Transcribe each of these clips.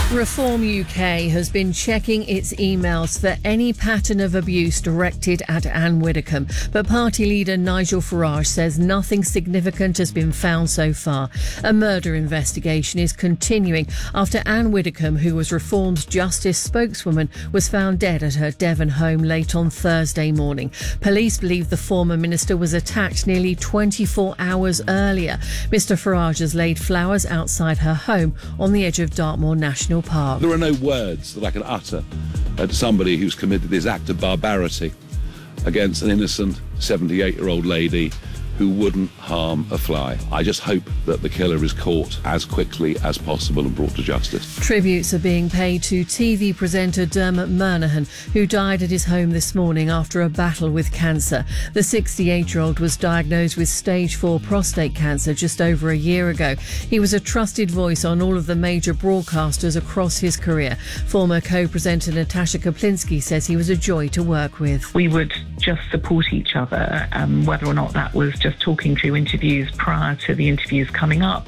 Reform UK has been checking its emails for any pattern of abuse directed at Anne Widdecombe, but party leader Nigel Farage says nothing significant has been found so far. A murder investigation is continuing after Anne Widdecombe, who was Reform's Justice spokeswoman, was found dead at her Devon home late on Thursday morning. Police believe the former minister was attacked nearly 24 hours earlier. Mr Farage has laid flowers outside her home on the edge of Dartmoor National Park. There are no words that I can utter at somebody who's committed this act of barbarity against an innocent 78-year-old lady who wouldn't harm a fly. I just hope that the killer is caught as quickly as possible and brought to justice. Tributes are being paid to TV presenter Dermot Murnaghan, who died at his home this morning after a battle with cancer. The 68-year-old was diagnosed with stage 4 prostate cancer just over a year ago. He was a trusted voice on all of the major broadcasters across his career. Former co-presenter Natasha Kaplinsky says he was a joy to work with. We would just support each other, whether or not that was just talking through interviews prior to the interviews coming up,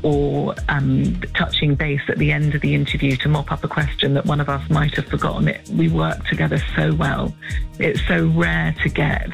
or touching base at the end of the interview to mop up a question that one of us might have forgotten. We work together so well. It's so rare to get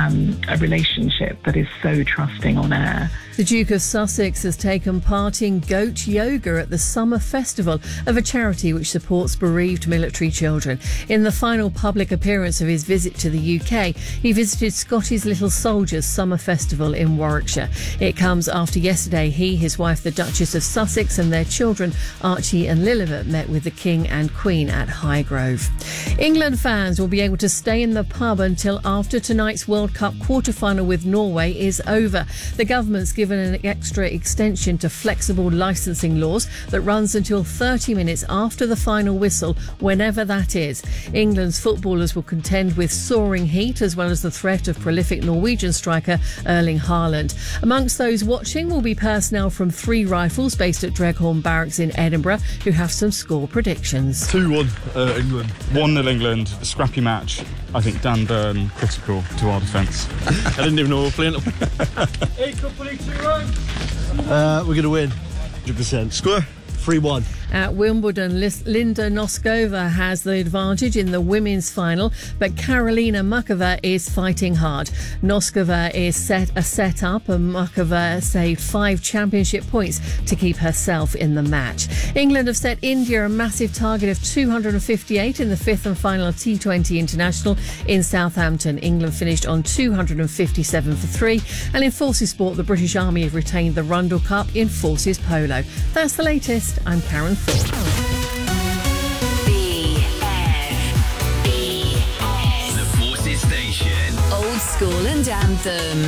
a relationship that is so trusting on air. The Duke of Sussex has taken part in Goat Yoga at the Summer Festival of a charity which supports bereaved military children. In the final public appearance of his visit to the UK, he visited Scotty's Little Soldiers Summer Festival in Warwickshire. It comes after yesterday he, his wife the Duchess of Sussex and their children Archie and Lilibet met with the King and Queen at Highgrove. England fans will be able to stay in the pub until after tonight's World Cup quarter-final with Norway is over. The government's given an extra extension to flexible licensing laws that runs until 30 minutes after the final whistle, whenever that is. England's footballers will contend with soaring heat as well as the threat of prolific Norwegian striker Erling Haaland. Amongst those watching will be personnel from Three Rifles based at Dreghorn Barracks in Edinburgh who have some score predictions. 2-1 England. 1-0 England. A scrappy match. I think Dan Burn critical to our defence. I didn't even know we were playing. We're going to win. 100%. Score? 3-1. At Wimbledon, Linda Noskova has the advantage in the women's final, but Karolina Muchova is fighting hard. Noskova is set up and Muchova saved 5 championship points to keep herself in the match. England have set India a massive target of 258 in the 5th and final T20 International in Southampton. England finished on 257 for 3, and in Forces Sport, the British Army have retained the Rundle Cup in Forces Polo. That's the latest. I'm Karen Thorpe. The Forces Station. Old School and Anthem.